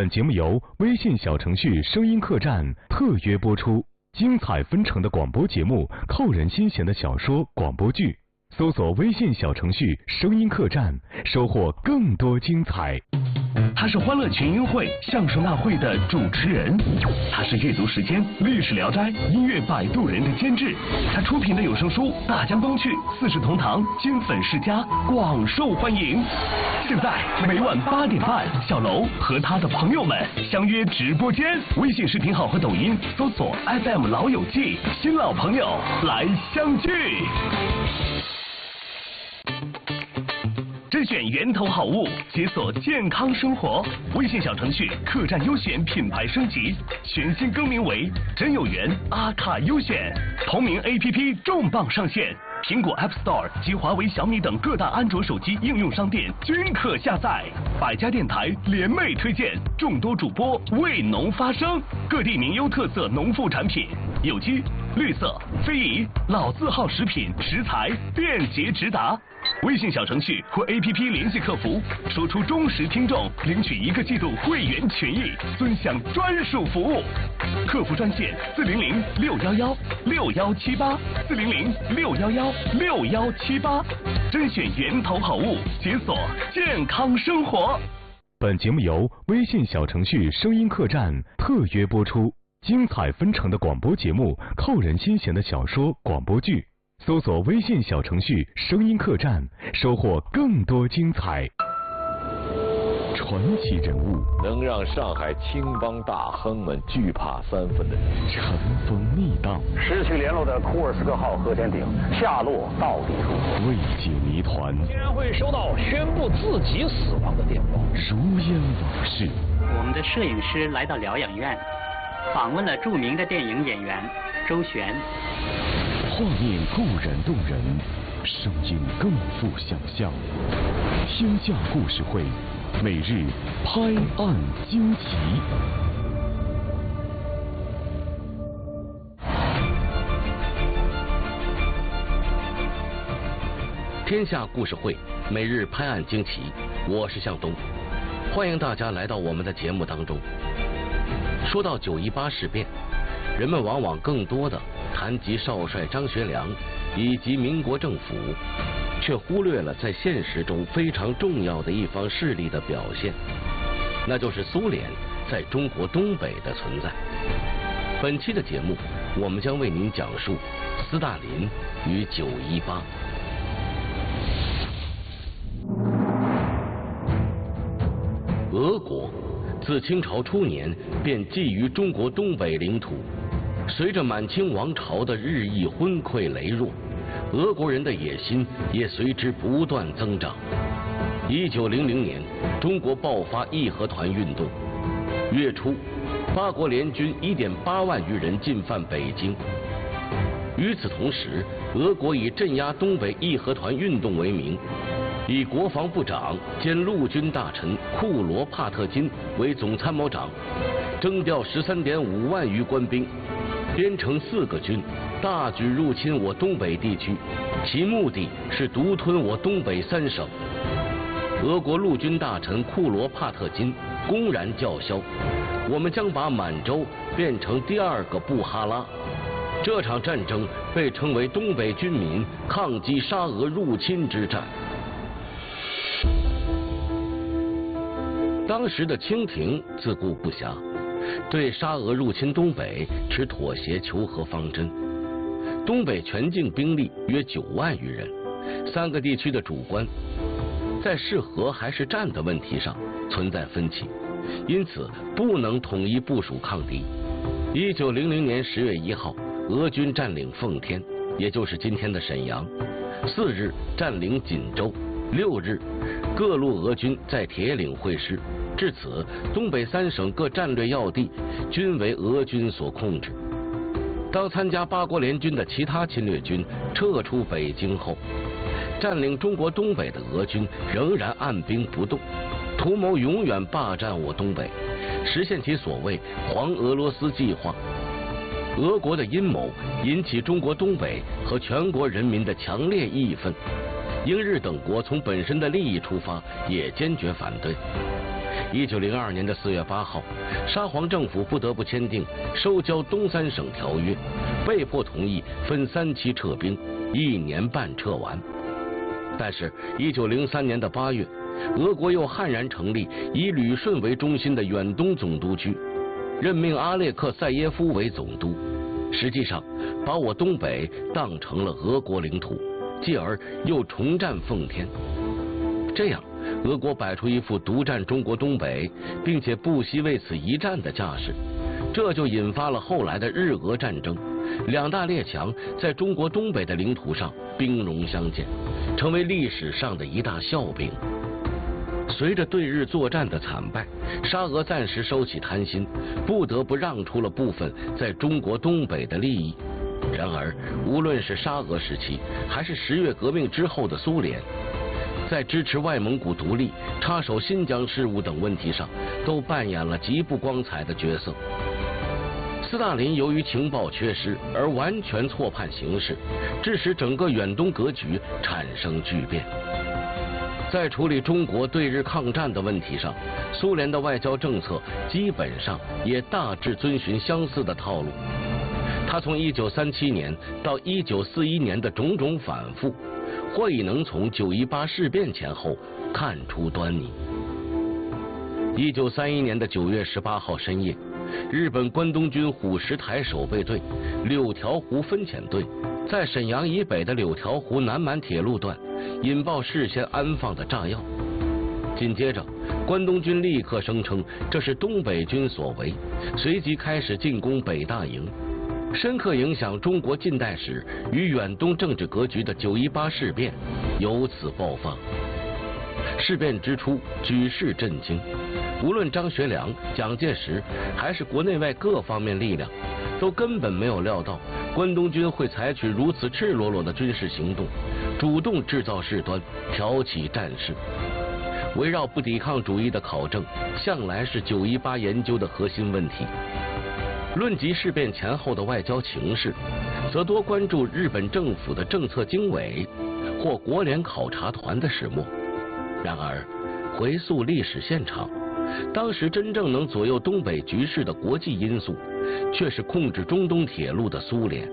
本节目由微信小程序声音客栈特约播出，精彩纷呈的广播节目，扣人心弦的小说广播剧，搜索微信小程序声音客栈，收获更多精彩。 他是欢乐群英会相声大会的主持人，他是阅读时间历史聊斋音乐摆渡人的监制，他出品的有声书《大江东去》四世同堂金粉世家广受欢迎。现在每晚8点半，小楼和他的朋友们相约直播间，微信视频号和抖音搜索 FM 老友记，新老朋友来相聚。甄选源头好物，解锁健康生活。微信小程序客栈优选品牌升级，全新更名为真有缘阿卡优选。同名 APP 重磅上线，苹果 App Store 及华为、小米等各大安卓手机应用商店均可下载。百家电台联袂推荐，众多主播为农发声，各地名优特色农副产品，有机、绿色、非遗、老字号食品食材便捷直达。微信小程序或 APP 联系客服，说出忠实听众，领取1个季度会员权益，尊享专属服务。客服专线400-611611-6178，400-611611-6178，甄选源头好物，解锁健康生活。 本节目由微信小程序声音客栈特约播出，精彩纷呈的广播节目，扣人心弦的小说广播剧。搜索微信小程序声音客栈，收获更多精彩。传奇人物， 能让上海青帮大亨们惧怕3分的人， 尘封密档， 失去联络的库尔斯克号核潜艇下落到底如何？ 未解谜团， 竟然会收到宣布自己死亡的电报， 如烟往事。 我们的摄影师来到疗养院，访问了著名的电影演员周璇。 画面固然动人，声音更富想象。天下故事会，每日拍案惊奇。 天下故事会，每日拍案惊奇。我是向东，欢迎大家来到我们的节目当中。说到9·18事变，人们往往更多的谈及少帅张学良以及民国政府，却忽略了在现实中非常重要的一方势力的表现，那就是苏联在中国东北的存在。本期的节目，我们将为您讲述斯大林与9·18。俄国自清朝初年便觊觎中国东北领土，随着满清王朝的日益昏聩羸弱，俄国人的野心也随之不断增长。1900年，中国爆发义和团运动，月初，八国联军1.8万余人进犯北京。与此同时，俄国以镇压东北义和团运动为名，以国防部长兼陆军大臣库罗帕特金为总参谋长，征调13.5万余官兵，编成4个军，大举入侵我东北地区，其目的是独吞我东北3省。俄国陆军大臣库罗帕特金公然叫嚣，我们将把满洲变成第2个布哈拉。这场战争被称为东北军民抗击沙俄入侵之战。当时的清廷自顾不暇，对沙俄入侵东北持妥协求和方针。东北全境兵力约9万余人，3个地区的主官在是和还是战的问题上存在分歧，因此不能统一部署抗敌。1900年10月1号，俄军占领奉天，也就是今天的沈阳；4日占领锦州；6日，各路俄军在铁岭会师。至此，东北3省各战略要地均为俄军所控制。当参加八国联军的其他侵略军撤出北京后，占领中国东北的俄军仍然按兵不动，图谋永远霸占我东北，实现其所谓黄俄罗斯计划。俄国的阴谋引起中国东北和全国人民的强烈义愤，英日等国从本身的利益出发，也坚决反对。 1902年的4月8号，沙皇政府不得不签订收交东三省条约，被迫同意分3期撤兵，1年半撤完。但是1903年的8月，俄国又悍然成立以旅顺为中心的远东总督区，任命阿列克塞耶夫为总督，实际上把我东北当成了俄国领土，继而又重占奉天。这样，俄国摆出一副独占中国东北，并且不惜为此一战的架势，这就引发了后来的日俄战争。2大列强在中国东北的领土上兵戎相见，成为历史上的一大笑柄。随着对日作战的惨败，沙俄暂时收起贪心，不得不让出了部分在中国东北的利益。然而，无论是沙俄时期，还是10月革命之后的苏联，在支持外蒙古独立、插手新疆事务等问题上，都扮演了极不光彩的角色。斯大林由于情报缺失而完全错判形势，致使整个远东格局产生巨变。在处理中国对日抗战的问题上，苏联的外交政策基本上也大致遵循相似的套路。他从1937年到1941年的种种反复，或已能从9·18事变前后看出端倪。1931年的9月18号深夜，日本关东军虎石台守备队、柳条湖分遣队在沈阳以北的柳条湖南满铁路段引爆事先安放的炸药。紧接着，关东军立刻声称这是东北军所为，随即开始进攻北大营。深刻影响中国近代史与远东政治格局的9·18事变由此爆发。事变之初，举世震惊，无论张学良、蒋介石还是国内外各方面力量，都根本没有料到关东军会采取如此赤裸裸的军事行动，主动制造事端，挑起战事。围绕不抵抗主义的考证，向来是9·18研究的核心问题。论及事变前后的外交情势，则多关注日本政府的政策经纬或国联考察团的始末。然而，回溯历史现场，当时真正能左右东北局势的国际因素，却是控制中东铁路的苏联。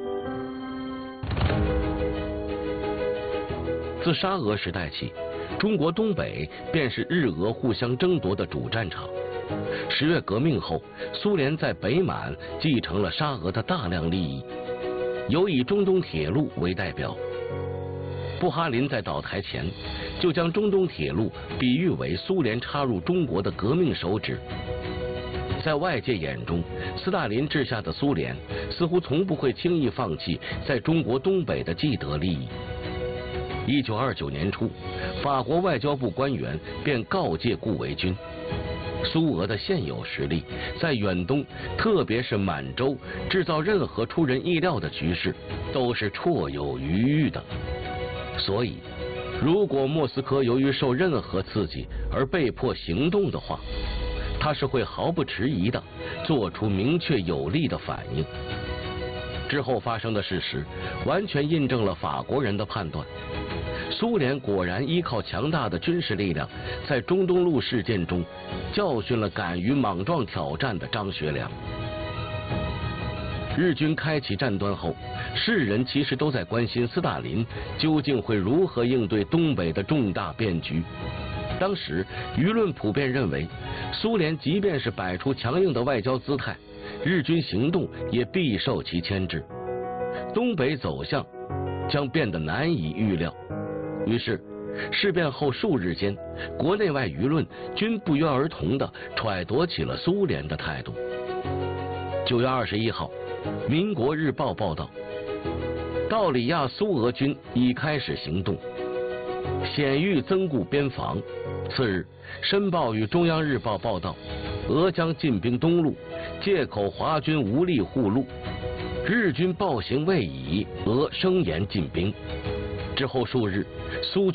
自沙俄时代起，中国东北便是日俄互相争夺的主战场。10月革命后，苏联在北满继承了沙俄的大量利益，有以中东铁路为代表。布哈林在倒台前就将中东铁路比喻为苏联插入中国的革命手指。在外界眼中，斯大林治下的苏联似乎从不会轻易放弃在中国东北的既得利益。1929年初，法国外交部官员便告诫顾维钧，苏俄的现有实力在远东，特别是满洲，制造任何出人意料的局势都是绰有余裕的。所以，如果莫斯科由于受任何刺激而被迫行动的话，他是会毫不迟疑地做出明确有力的反应。之后发生的事实完全印证了法国人的判断，苏联果然依靠强大的军事力量，在中东路事件中教训了敢于莽撞挑战的张学良。日军开启战端后，世人其实都在关心斯大林究竟会如何应对东北的重大变局。当时舆论普遍认为，苏联即便是摆出强硬的外交姿态，日军行动也必受其牵制，东北走向将变得难以预料。于是事变后数日间，国内外舆论均不约而同地揣度起了苏联的态度。9月21号，《民国日报》报道，道里亚苏俄军已开始行动，险欲增固边防。次日，《申报》与《中央日报》报道，俄将进兵东路，借口华军无力护路。日军暴行未已，俄声言进兵。之后数日，苏军